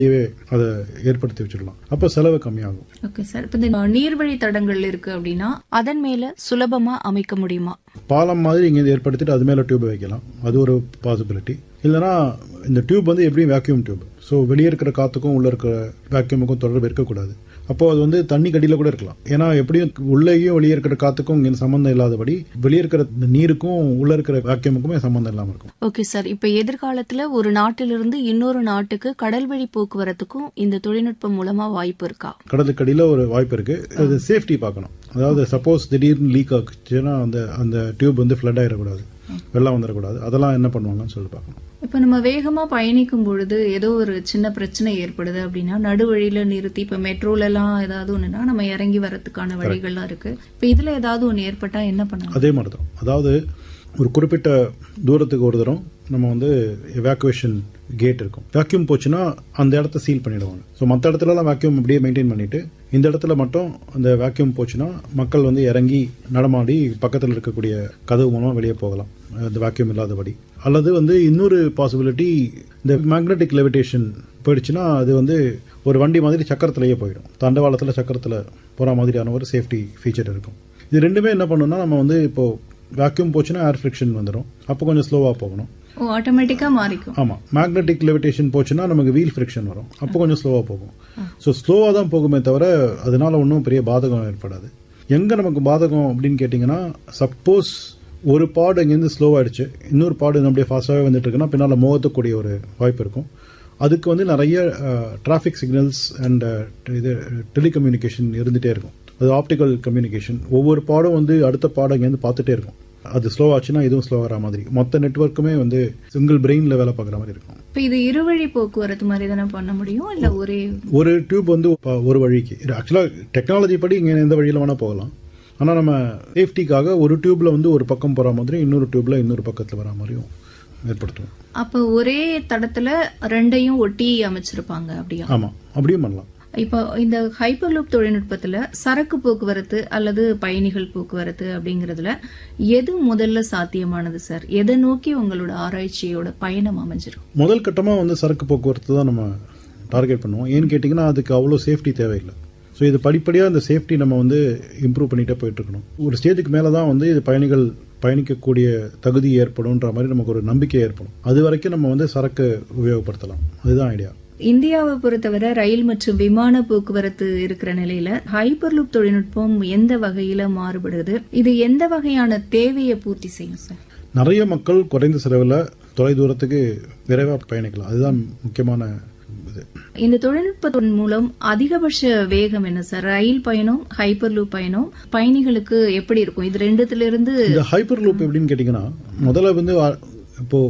அதை ஏற்படுத்தி வச்சிடலாம். அப்ப செலவு கம்மியாகும். Okay sir. இப்ப இந்த நீர்வழி தடங்கள் இருக்கு அப்படின்னா அதன் மேல சுலபமா அமைக்க முடியுமா? பாலம் மாதிரி இங்க ஏற்படுத்திட்டு அது மேல டியூப் வைக்கலாம். அது ஒரு பாசிபிலிட்டி. இல்லைன்னா இந்த டியூப் வந்து எப்படியும் வேக்யூம் டியூப். ஸோ வெளியே இருக்கிற காத்துக்கும் உள்ள இருக்கிற வேக்யூமுக்கும் தொடர்பு இருக்கக்கூடாது. அப்போ அது வந்து தண்ணி கடியில கூட இருக்கலாம். ஏன்னா எப்படியும் உள்ளேயும் வெளியே இருக்கிற காத்துக்கும் இங்க சம்பந்தம் இல்லாதபடி வெளியே இருக்கிற நீருக்கும் உள்ள இருக்கிற வேக்யூமுக்குமே சம்பந்தம் இல்லாம இருக்கும். Okay sir. இப்ப எதிர்காலத்துல ஒரு நாட்டிலிருந்து இன்னொரு நாட்டுக்கு கடல் வழி போக்குவரத்துக்கும் இந்த தொழில்நுட்பம் மூலமா வாய்ப்பு இருக்கா? கடலுக்கு அடியில ஒரு வாய்ப்பு இருக்கு. அது சேஃப்டி பார்க்கணும். அதாவது சப்போஸ் திடீர்னு லீக் ஆச்சுன்னா அந்த டியூப் வந்து ஃபிளட் ஆயிடக்கூடாது, வெள்ளம் வந்துடக்கூடாது. அதெல்லாம் என்ன பண்ணுவாங்கன்னு சொல்லி பார்க்கணும். இப்ப நம்ம வேகமா பயணிக்கும் பொழுது ஏதோ ஒரு சின்ன பிரச்சனை ஏற்படுது அப்படின்னா நடுவழியில நிறுத்தி, இப்ப மெட்ரோல எல்லாம் ஏதாவது ஒண்ணுன்னா நம்ம இறங்கி வரதுக்கான வழிகள்லாம் இருக்கு. இப்ப இதுல ஏதாவது ஒண்ணு ஏற்பட்டா என்ன பண்ணலாம்? அதே மாதிரிதான். அதாவது ஒரு குறிப்பிட்ட தூரத்துக்கு ஒரு தரம் நம்ம வந்து எவாக்குவேஷன் கேட் இருக்கும். வேக்யூம் போச்சுன்னா அந்த இடத்த சீல் பண்ணிடுவாங்க. ஸோ மற்ற இடத்துலலாம் வேக்யூம் அப்படியே மெயின்டைன் பண்ணிட்டு இந்த இடத்துல மட்டும் அந்த வேக்யூம் போச்சுன்னா மக்கள் வந்து இறங்கி நடமாடி பக்கத்தில் இருக்கக்கூடிய கதவு மூலமா வெளியே போகலாம், அந்த வேக்யூம் இல்லாதபடி. அல்லது வந்து இன்னொரு பாசிபிலிட்டி, இந்த மேக்னெட்டிக் லெவிடேஷன் போயிடுச்சுன்னா அது வந்து ஒரு வண்டி மாதிரி சக்கரத்திலேயே போயிடும். தண்டவாளத்தில் சக்கரத்தில் போகிற மாதிரியான ஒரு சேஃப்டி ஃபீச்சர் இருக்கும். இது ரெண்டுமே என்ன பண்ணணும்னா, நம்ம வந்து இப்போ வேக்யூம் போச்சுன்னா ஏர் ஃபிரிக்ஷன் வந்துடும். அப்போ கொஞ்சம் ஸ்லோவாக போகணும். ஆட்டோமேட்டிக்கா மாறிக்கும். ஆமா. மேக்னெட்டிக் லெவிடேஷன் போச்சுன்னா நமக்கு வீல் ஃபிரிக்ஷன் வரும். அப்போ கொஞ்சம் ஸ்லோவா போகும். ஸோ ஸ்லோவா தான் போகுமே தவிர அதனால ஒன்றும் பெரிய பாதகம் ஏற்படாது. எங்க நமக்கு பாதகம் அப்படின்னு கேட்டீங்கன்னா, சப்போஸ் ஒரு பாடு இங்கேருந்து ஸ்லோ ஆயிடுச்சு, இன்னொரு பாடு அப்படியே ஃபாஸ்டாகவே வந்துட்டு இருக்குன்னா பின்னால மோகத்தக்கூடிய ஒரு வாய்ப்பு இருக்கும். அதுக்கு வந்து நிறைய டிராஃபிக் சிக்னல்ஸ் அண்ட் இது டெலிகம்யூனிகேஷன் இருந்துட்டே இருக்கும். அது ஆப்டிக்கல் கம்யூனிகேஷன். ஒவ்வொரு பாடும் வந்து அடுத்த பாடம் இங்கேருந்து பார்த்துட்டே இருக்கும். அது ஸ்லோ ஆச்சுன்னா இதுவும் ஸ்லோ ஆகிற மாதிரி மொத்த நெட்வொர்க்குமே வந்து சிங்கிள் பிரெயின்ல வேலை பார்க்குற மாதிரி இருக்கும். இப்போ இது இருவழி போக்குவரத்து மாதிரி தானே பண்ண முடியும், இல்ல ஒரு டியூப் வந்து ஒரு வழிக்கு? ஆக்சுவலா டெக்னாலஜி படி இங்க எந்த வழியில வேணா போகலாம். ஆனா நம்ம சேஃப்டிக்காக ஒரு டியூப்ல வந்து ஒரு பக்கம் போற மாதிரி இன்னொரு டியூப்ல இன்னொரு பக்கத்துல வர மாதிரியும் ஏற்படுத்துவோம். அப்ப ஒரே தடத்துல ரெண்டையும் ஒட்டி அமைச்சிருப்பாங்க அப்படியா? ஆமா, அப்படியும் பண்ணலாம். இப்போ இந்த ஹைப்பர்லூப் தொழில்நுட்பத்துல சரக்கு போக்குவரத்து அல்லது பயணிகள் போக்குவரத்து அப்படிங்கறதுல எது முதல்ல சாத்தியமானது சார்? எதை நோக்கி உங்களோட ஆராய்ச்சியோட பயணம் அமைஞ்சிரும்? முதல் கட்டமா வந்து சரக்கு போக்குவரத்து தான் நம்ம டார்கெட் பண்ணுவோம். ஏன்னு கேட்டீங்கன்னா அதுக்கு அவ்வளவு சேஃப்டி தேவையில்லை. ஸோ இது படிப்படியா இந்த சேஃப்டி நம்ம வந்து இம்ப்ரூவ் பண்ணிட்டே போயிட்டு இருக்கணும். ஒரு ஸ்டேஜுக்கு மேலதான் வந்து இது பயணிகள் பயணிக்கக்கூடிய தகுதி ஏற்படும்ன்ற மாதிரி நமக்கு ஒரு நம்பிக்கை ஏற்படும். அது வரைக்கும் நம்ம வந்து சரக்கு உபயோகப்படுத்தலாம். அதுதான் ஐடியா. இந்தியாவை பொறுத்தவரை ரயில் மற்றும் விமான போக்குவரத்து இருக்கிற நிலையில ஹைப்பர்லூப் தொழில்நுட்பம் எந்த வகையில மாறுபடுது? இது எந்த வகையான தேவையை பூர்த்தி செய்யும் சார்? நிறைய மக்கள் குறைந்த செலவில் தொலை தூரத்துக்கு விரைவாக பயணிக்கலாம். அதுதான் முக்கியமான இது. இந்த தொழில்நுட்பத்தின் மூலம் அதிகபட்ச வேகம் என்ன சார்? ரயில் பயணம், ஹைப்பர்லூப் பயணம் பயணிகளுக்கு எப்படி இருக்கும்? இது ரெண்டுத்துல இருந்து இந்த ஹைப்பர்லூப் எப்படின்னு கேட்டீங்கன்னா, முதல்ல வந்து இப்போ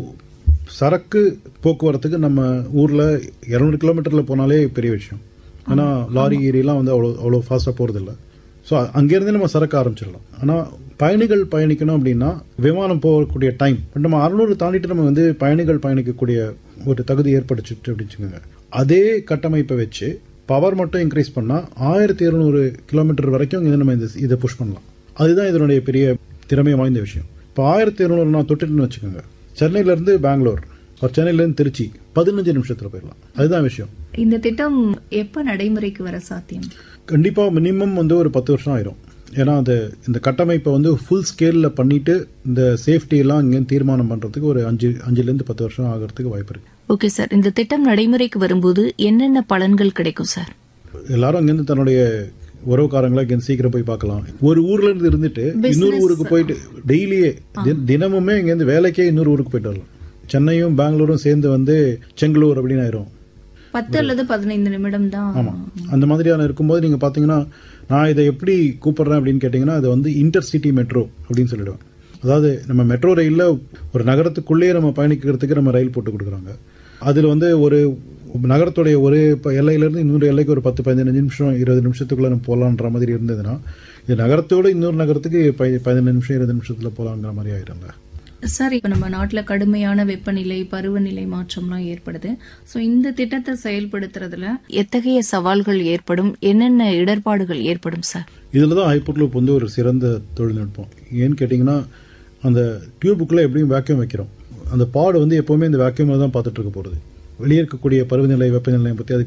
சரக்கு போக்குவரத்துக்கு நம்ம ஊர்ல 200 கிலோமீட்டர்ல போனாலே பெரிய விஷயம். ஏன்னா லாரி ஏரியெல்லாம் வந்து அவ்வளோ ஃபாஸ்டா போறது இல்லை. ஸோ அங்கிருந்து நம்ம சரக்கு ஆரம்பிச்சிடலாம். ஆனா பயணிகள் பயணிக்கணும் அப்படின்னா விமானம் போகக்கூடிய டைம் நம்ம 600 தாண்டிட்டு நம்ம வந்து பயணிகள் பயணிக்கக்கூடிய ஒரு தகுதி ஏற்படுச்சுட்டு அப்படிச்சுங்க. அதே கட்டமைப்பை வச்சு பவர் மட்டும் இன்க்ரீஸ் பண்ணா 1200 கிலோமீட்டர் வரைக்கும் நம்ம இதை புஷ் பண்ணலாம். அதுதான் இதனுடைய பெரிய திறமை வாய்ந்த விஷயம். இப்போ 1200 நான் தொட்டுட்டுன்னு வச்சுக்கோங்க. சென்னையில இருந்து பெங்களூர், சென்னையில இருந்து திருச்சி 15 நிமிஷத்துல போயிடலாம். அதுதான் விஷயம். இந்த திட்டம் எப்ப நடைமுறைக்கு வர சாத்தியம்? கண்டிப்பா மினிமம் வந்து ஒரு 10 வருஷம் ஆயிரும். ஏன்னா இந்த கட்டமைப்பை வந்து ஃபுல் ஸ்கேல்ல பண்ணிட்டு இந்த சேஃப்டி எல்லாம் இங்க தீர்மானம் பண்றதுக்கு ஒரு 5 இருந்து 10 வருஷம் ஆகிறதுக்கு வாய்ப்பு இருக்கு. Okay sir. இந்த திட்டம் நடைமுறைக்கு வரும்போது என்னென்ன பலன்கள் கிடைக்கும் சார்? எல்லாரும் அங்கிருந்து தன்னுடைய உறவுக்காரங்களா இங்க சீக்கிரம் போய் பார்க்கலாம். ஒரு ஊர்ல இருந்து இருந்துட்டு இன்னொரு ஊருக்கு போயிட்டு டெய்லியே தினமுமே இங்க இருந்து வேலைக்கே இன்னொரு ஊருக்கு போயிட்டு வரலாம். சென்னையும் பெங்களூரும் சேர்ந்து வந்து செங்கலூர் அப்படின்னு ஆயிரும். 10 அல்லது 15 நிமிடம் தான். ஆமா, அந்த மாதிரியான இருக்கும்போது நீங்க பாத்தீங்கன்னா, நான் இதை எப்படி கூப்பிடுறேன் அப்படின்னு கேட்டீங்கன்னா, அது வந்து இன்டர்சிட்டி மெட்ரோ அப்படின்னு சொல்லிடுவேன். அதாவது நம்ம மெட்ரோ ரயில்ல ஒரு நகரத்துக்குள்ளேயே நம்ம பயணிக்கிறதுக்கு நம்ம ரயில் போட்டு கொடுக்குறாங்க. அதுல வந்து ஒரு நகரத்துடைய ஒரு எல்லையிலிருந்து இன்னொரு எல்லைக்கு ஒரு 10-15 நிமிஷம் 20 நிமிஷத்துக்குள்ள நம்ம போலான்ற மாதிரி இருந்ததுன்னா, இது நகரத்தோட இன்னொரு நகரத்துக்கு 15 நிமிஷம் 20 நிமிஷத்துல போலாங்கிற மாதிரி ஆயிருங்க. சார், இப்ப நம்ம நாட்டுல கடுமையான வெப்பநிலை, பருவநிலை மாற்றம்லாம் ஏற்படுது. சோ இந்த திட்டத்தை செயல்படுத்துறதுல எத்தகைய சவால்கள் ஏற்படும், என்னென்ன இடர்பாடுகள் ஏற்படும் சார்? இதுலதான் ஹைப்பர்லூப் வந்து ஒரு சிறந்த தொழில்நுட்பம். ஏன்னு கேட்டீங்கன்னா, அந்த டியூபுக்குள்ள எப்படியும் வேக்யூம் வைக்கிறோம். அந்த பாடு வந்து எப்பவுமே இந்த வேக்யூம்ல தான் பார்த்துட்டு இருக்க போறது. வெளியே இருக்கக்கூடிய பருவநிலை வெப்பநிலையை பத்தி